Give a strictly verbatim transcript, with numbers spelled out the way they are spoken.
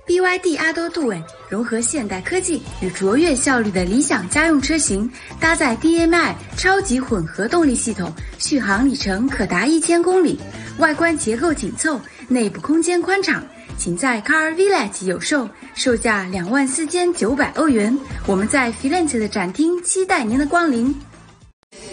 B Y D 阿多杜韦融合现代科技与卓越效率的理想家用车型，搭载 D M I 超级混合动力系统，续航里程可达一千公里。外观结构紧凑，内部空间宽敞，请在 Car Village 有售，售价两万四千九百欧元。我们在 Firenze 的展厅期待您的光临。